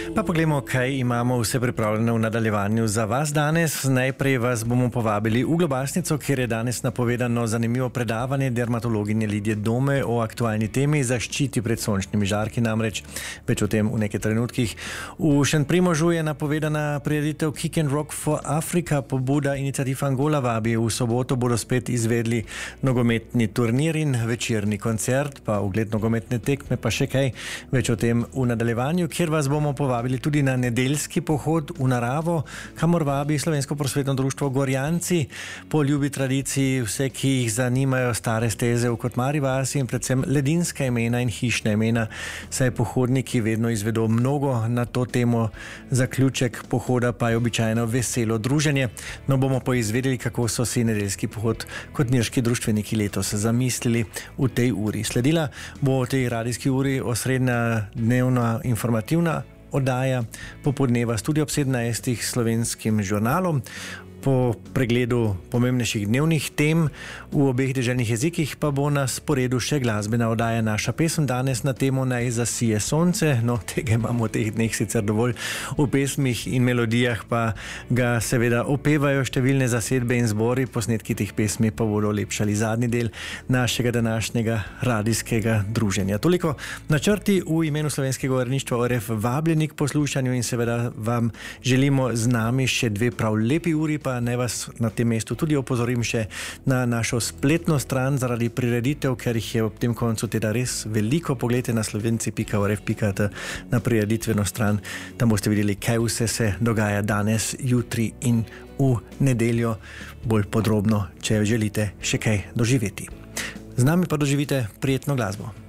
Pa poglejmo, kaj imamo vse pripravljeno v nadaljevanju za vas danes. Najprej vas bomo povabili v Globasnico, kjer je danes napovedano zanimivo predavanje dermatologinje Lidije Dome o aktualni temi zaščiti pred sončnimi žarki, namreč več o tem v nekaj trenutkih. V Šentprimožu je napovedana prireditev Kick and Rock for Africa, pobuda iniciativa Angola vabi. V soboto bodo spet izvedli nogometni turnir in večerni koncert, pa ogled nogometne tekme, pa še kaj. Več o tem v nadaljevanju, kjer vas bomo povabili tudi na nedeljski pohod v naravo, kamor vabi Slovensko prosvetno društvo Gorjanci. Po ljubi tradiciji vse, ki jih zanimajo stare steze v Kotmari vasi in predvsem ledinska imena in hišna imena, saj pohodniki vedno izvedo mnogo na to temo. Zaključek pohoda pa je običajno veselo druženje. No, bomo poizvedeli, kako so si nedeljski pohod kotnirški društveniki letos zamislili v tej uri. Sledila bo v tej radijski uri osrednja dnevna informativna oddaja, popoldneva studio ob 17. Slovenskim žurnalom. Po pregledu pomembnejših dnevnih tem v obeh deželnih jezikih pa bo na sporedu še glasbena oddaja Naša pesem, danes na temo Naj zasije sonce. No, tega imamo v teh dneh sicer dovolj. V pesmih in melodijah pa ga seveda opevajo številne zasedbe in zbori, posnetki teh pesmi pa bodo lepšali zadnji del našega današnjega radijskega druženja. Toliko načrti v imenu Slovenskega uredništva ORF, vabljeni k poslušanju in seveda vam želimo z nami še dve prav lepi uri, pa naj vas na tem mestu tudi opozorim še na našo spletno stran zaradi prireditev, ker jih je ob tem koncu tedna res veliko. Poglejte na slovenci.orf.at na prireditveno stran, tam boste videli, kaj vse se dogaja danes, jutri in v nedeljo, bolj podrobno, če želite še kaj doživeti. Z nami pa doživite prijetno glasbo.